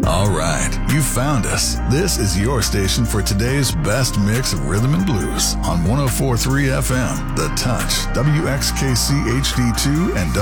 All right, you found us. This is your station for today's best mix of rhythm and blues on 104.3 FM, The Touch, WXKC HD2, and